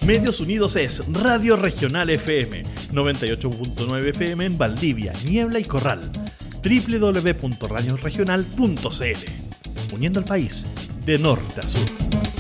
Medios Unidos es Radio Regional FM, 98.9 FM en Valdivia, Niebla y Corral. www.radioregional.cl, uniendo al país de norte a sur.